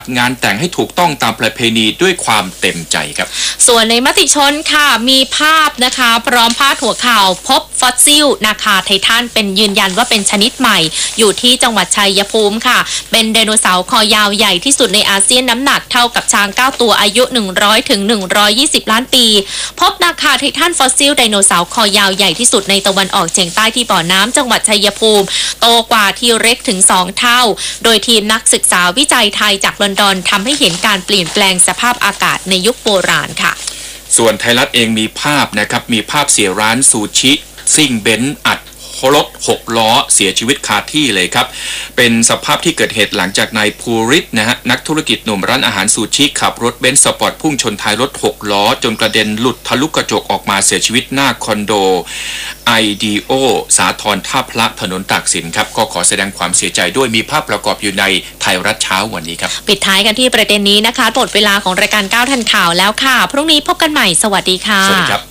งานแต่งให้ถูกต้องตามประเพณีด้วยความเต็มใจครับส่วนในมติชนค่ะมีภาพนะคะพร้อมพาดหัวข่าวพบฟอสซิลนาคาไททันเป็นยืนยันว่าเป็นชนิดใหม่อยู่ที่จังหวัดชัยภูมิค่ะเป็นไดโนเสาร์คอยาวใหญ่ที่สุดในอาเซียนน้ำหนักเท่ากับช้าง9ตัวอายุ100ถึง120ล้านปีพบนาคาไททันฟอสซิลไดโนเสาร์คอยาวใหญ่ที่สุดในตะวันออกเฉียงใต้ที่บ่อน้ำจังหวัดชัยภูมิโตกว่าทีเร็กถึง2เท่าโดยทีมนักศึกษาวิจัยไทยจากลอนดอนทำให้เห็นการเปลี่ยนแปลงสภาพอากาศในยุคโบราณค่ะส่วนไทยรัฐเองมีภาพนะครับมีภาพเสียร้านซูชิซิ่งเบนซ์อัดรถ6ล้อเสียชีวิตคาที่เลยครับเป็นสภาพที่เกิดเหตุหลังจากนายภูริศนะฮะนักธุรกิจหนุ่มร้านอาหารซูชิขับรถเบนซ์สปอร์ตพุ่งชนท้ายรถ6ล้อจนกระเด็นหลุดทะลุกระจกออกมาเสียชีวิตหน้าคอนโดไอดีโอสาทรท่าพระถนนตากสินครับก็ขอแสดงความเสียใจด้วยมีภาพประกอบอยู่ในไทยรัฐเช้าวันนี้ครับปิดท้ายกันที่ประเด็นนี้นะคะหมดเวลาของรายการ9ทันข่าวแล้วค่ะพรุ่งนี้พบกันใหม่สวัสดีค่ะสวัสดีครับ